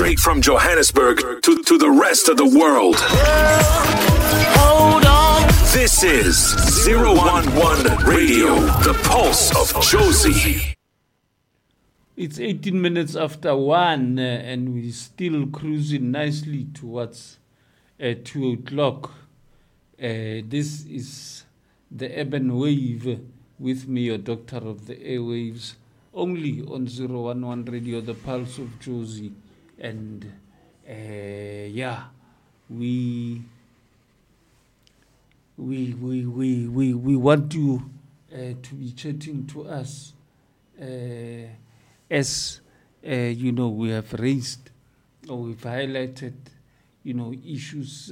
Straight from Johannesburg to the rest of the world. Hold on. This is 011 Radio, the pulse of Jozi. It's 18 minutes after 1 and we're still cruising nicely towards 2 o'clock. This is the Urban Wave with me, your doctor of the airwaves, only on 011 Radio, the pulse of Jozi. And we want you to be chatting to us as we have raised or we've highlighted issues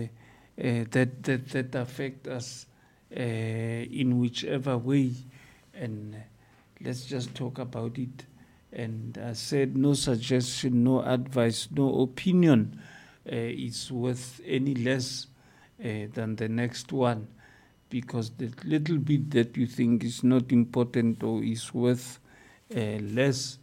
that affect us in whichever way, and let's just talk about it. And I said no suggestion, no advice, no opinion is worth any less than the next one, because the little bit that you think is not important or is worth less,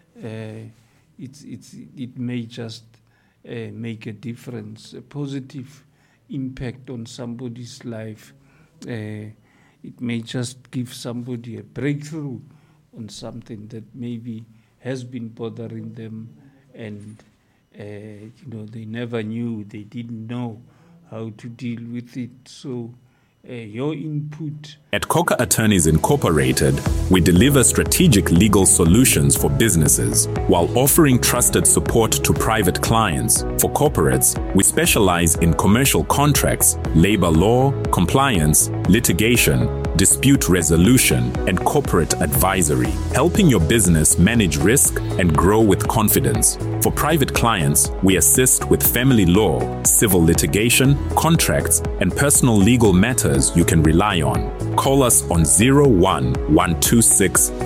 it may just make a difference, a positive impact on somebody's life. It may just give somebody a breakthrough on something that maybe has been bothering them, and they never knew, they didn't know how to deal with it. So your input. At Coca Attorneys Incorporated, we deliver strategic legal solutions for businesses while offering trusted support to private clients. For corporates, we specialize in commercial contracts, labor law, compliance, litigation, dispute resolution, and corporate advisory, helping your business manage risk and grow with confidence. For private clients, we assist with family law, civil litigation, contracts, and personal legal matters you can rely on. Call us on 01126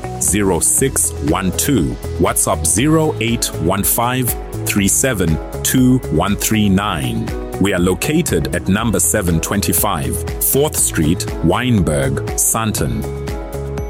40612, WhatsApp 0815 372139. We are located at number 725, 4th Street, Wynberg, Sandton.